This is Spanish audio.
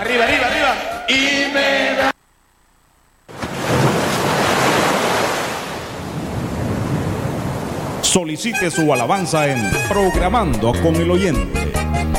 Arriba, arriba, arriba. Y me da. Solicite su alabanza en Programando con el Oyente.